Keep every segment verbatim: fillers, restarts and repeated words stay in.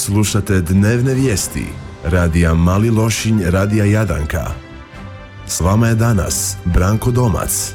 Slušate dnevne vijesti radija Mali Lošinj, radija Jadanka. S vama je danas Branko Domac.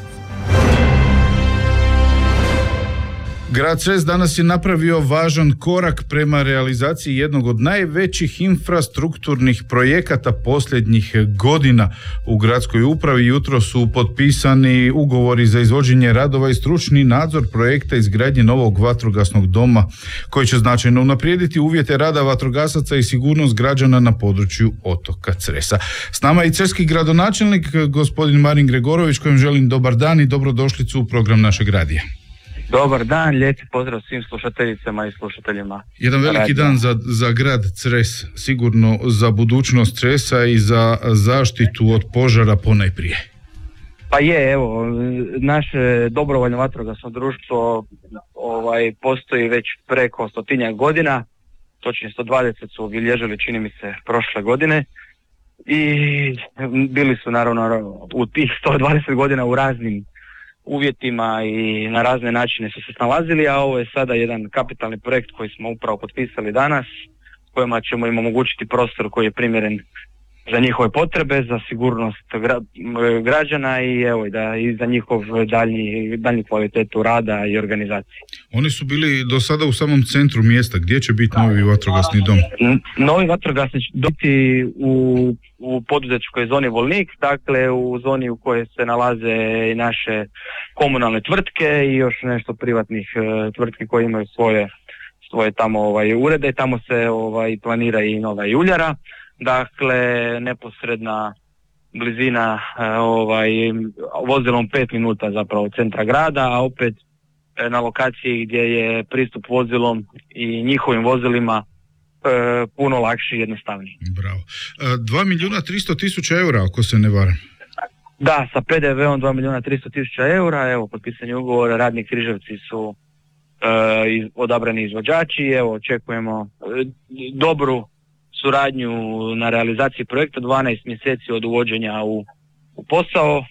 Grad Cres danas je napravio važan korak prema realizaciji jednog od najvećih infrastrukturnih projekata posljednjih godina u gradskoj upravi. Jutro su potpisani ugovori za izvođenje radova i stručni nadzor projekta izgradnje novog vatrogasnog doma koji će značajno unaprijediti uvjete rada vatrogasaca i sigurnost građana na području otoka Cresa. S nama je i cerski gradonačelnik gospodin Marin Gregorović, kojem želim dobar dan i dobrodošlicu u program našeg radija. Dobar dan, lijepi pozdrav svim slušateljicama i slušateljima. Jedan veliki radija. Dan za, za grad Cres, sigurno za budućnost Cresa i za zaštitu od požara ponajprije. Pa je, evo, naše dobrovoljno vatrogasno društvo ovaj, postoji već preko stotinjak godina, točnije sto dvadeset su obilježili, čini mi se, prošle godine. I bili su naravno u tih sto dvadeset godina u raznim uvjetima i na razne načine su se snalazili, a ovo je sada jedan kapitalni projekt koji smo upravo potpisali danas, kojima ćemo im omogućiti prostor koji je primjeren za njihove potrebe, za sigurnost gra, građana i evo da i za njihov daljnji, daljnji kvalitetu rada i organizacije. Oni su bili do sada u samom centru mjesta. Gdje će biti novi vatrogasni dom? Novi vatrogasni će biti u, u poduzetničkoj zoni Volnik, dakle u zoni u kojoj se nalaze i naše komunalne tvrtke i još nešto privatnih uh, tvrtki koje imaju svoje, svoje tamo ovaj, urede. Tamo se ovaj, planira i nova juljara. Dakle, neposredna blizina ovaj, vozilom pet minuta zapravo od centra grada, a opet na lokaciji gdje je pristup vozilom i njihovim vozilima e, puno lakši i jednostavniji. Bravo. dva milijuna tristo tisuća eura, ako se ne varam. Da, sa pe de veom dva milijuna tristo tisuća eura, evo, potpisani ugovor, Radni Križevci su e, iz, odabrani izvođači, evo, očekujemo e, dobru suradnju na realizaciji projekta, dvanaest mjeseci od uvođenja u, u posao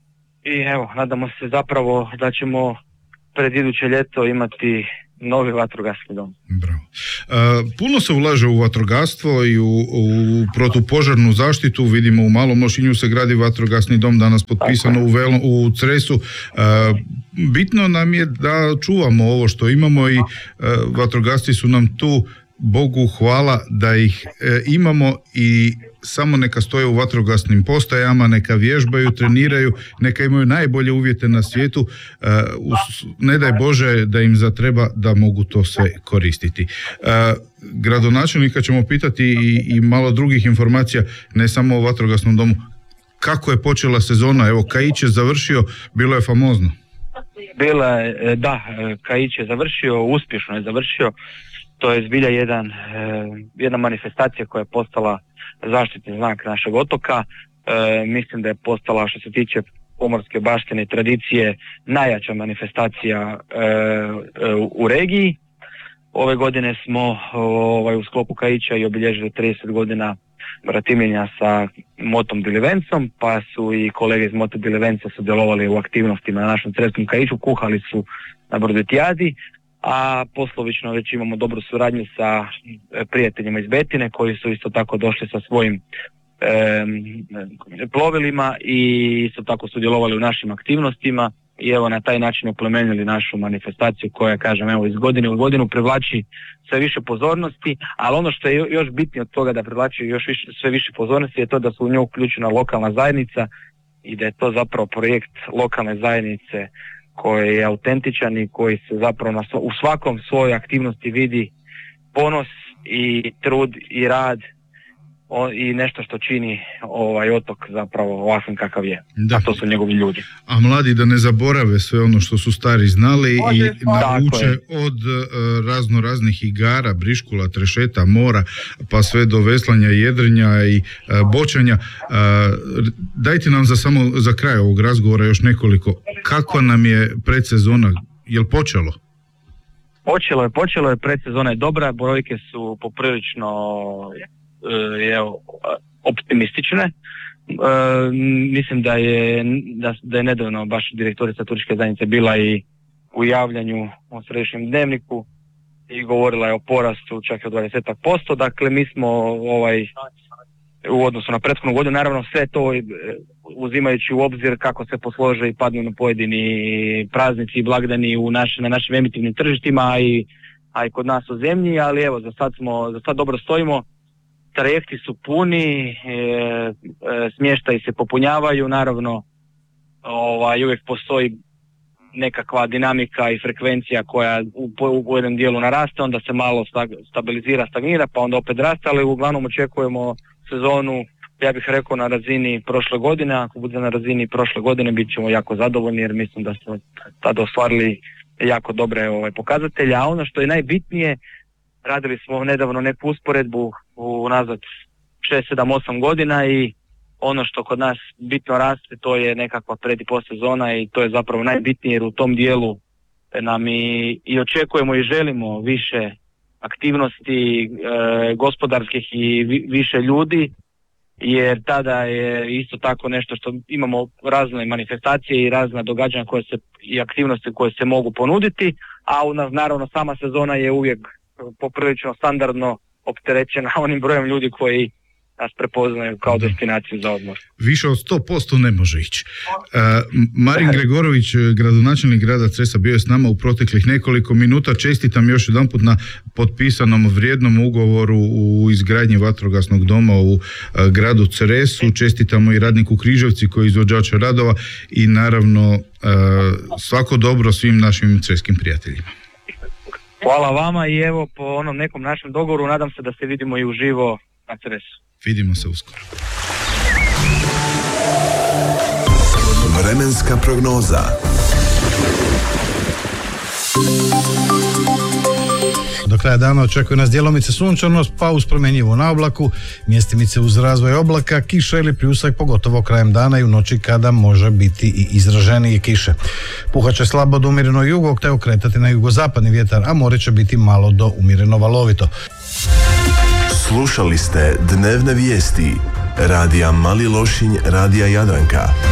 i evo, nadamo se zapravo da ćemo pred iduće ljeto imati novi vatrogasni dom. Bravo. E, puno se ulaže u vatrogastvo i u, u protupožarnu zaštitu, vidimo u Malom Lošinju se gradi vatrogasni dom, danas potpisano u, Velo, u Cresu. E, bitno nam je da čuvamo ovo što imamo i e, vatrogasci su nam tu, Bogu hvala da ih e, imamo i samo neka stoje u vatrogasnim postajama, neka vježbaju, treniraju, neka imaju najbolje uvjete na svijetu, e, us, ne daj Bože da im zatreba da mogu to sve koristiti. E, gradonačelnika ćemo pitati i, i malo drugih informacija, ne samo o vatrogasnom domu. Kako je počela sezona? Evo, Kaić je završio, bilo je famozno. Bilo je, da, Kaić je završio, uspješno je završio. To je zbilja jedan, eh, jedna manifestacija koja je postala zaštitni znak našeg otoka. Eh, mislim da je postala, što se tiče pomorske baštine i tradicije, najjača manifestacija eh, u, u regiji. Ove godine smo ovaj, u sklopu Kaića i obilježili trideset godina bratimljenja sa Motom Bilivencom, pa su i kolege iz Moto Bilivenca sudjelovali u aktivnostima na našem creskom Kaiću, kuhali su na Brodetijadi, a poslovično već imamo dobru suradnju sa prijateljima iz Betine koji su isto tako došli sa svojim e, plovilima i isto tako sudjelovali u našim aktivnostima i evo na taj način oplemenili našu manifestaciju koja, kažem, evo iz godine u godinu privlači sve više pozornosti, ali ono što je još bitnije od toga da privlači još više, sve više pozornosti je to da su u nju uključena lokalna zajednica i da je to zapravo projekt lokalne zajednice koji je autentičan i koji se zapravo na, u svakom svojoj aktivnosti vidi ponos i trud i rad o, i nešto što čini ovaj otok zapravo ovakvim kakav je. Da. A to su njegovi ljudi. A mladi da ne zaborave sve ono što su stari znali i nauče od uh, razno raznih igara, briškula, trešeta, mora, pa sve do veslanja, jedrenja i uh, bočanja. Uh, dajte nam za samo za kraj ovog razgovora još nekoliko. Kako nam je predsezona? Jel počelo? Počelo je, počelo je, predsezona je dobra, brojke su poprilično je optimistične. E, mislim da je, da, da je nedavno baš direktorica turističke zajednice bila i u javljanju u središnjem dnevniku i govorila je o porastu čak i od dvadeset posto. Dakle, mi smo ovaj, u odnosu na prethodnu godinu, naravno sve to uzimajući u obzir kako se poslože i padnu na pojedini praznici i blagdani u naš, na našim emitivnim tržištima, a i, a i kod nas u zemlji, ali evo, za sad, smo, za sad dobro stojimo. Trajekti su puni, e, e, smještaji se popunjavaju, naravno ovaj, uvijek postoji nekakva dinamika i frekvencija koja u, u jednom dijelu naraste, onda se malo stabilizira, stagnira, pa onda opet raste, ali uglavnom očekujemo sezonu, ja bih rekao, na razini prošle godine. Ako bude na razini prošle godine, bit ćemo jako zadovoljni, jer mislim da smo tada ostvarili jako dobre ovaj, pokazatelje. A ono što je najbitnije, radili smo nedavno neku usporedbu u nazad šest, sedam, osam godina i ono što kod nas bitno raste, to je nekakva pred i post sezona i to je zapravo najbitnije, jer u tom dijelu nam i, i očekujemo i želimo više aktivnosti e, gospodarskih i vi, više ljudi, jer tada je isto tako nešto što imamo razne manifestacije i razna događanja koje se, i aktivnosti koje se mogu ponuditi, a u nas naravno sama sezona je uvijek poprilično standardno opterećena onim brojem ljudi koji nas prepoznaju kao destinaciju za odmor. Više od sto posto ne može ići. Uh, Marin Gregorović, gradonačelnik grada Cresa, bio je s nama u proteklih nekoliko minuta. Čestitam još jedanput na potpisanom vrijednom ugovoru u izgradnji vatrogasnog doma u uh, gradu Cresu. Čestitamo i radniku Križevci koji je izvođač radova i naravno uh, svako dobro svim našim creskim prijateljima. Hvala vama i evo po onom nekom našem dogovoru nadam se da se vidimo i uživo na Cresu. Vidimo se uskoro. Vremenska prognoza. Do kraja dana očekuje nas djelomice sunčanost, pa uz promjenjivu na oblaku, mjestimice uz razvoj oblaka, kiša ili pljusak, pogotovo krajem dana i u noći kada može biti i izraženije kiše. Puhat će slabo do umjereno jugog te okretati na jugozapadni vjetar, a more će biti malo do umjereno valovito. Slušali ste dnevne vijesti Radija Mali Lošinj, Radija Jadranka.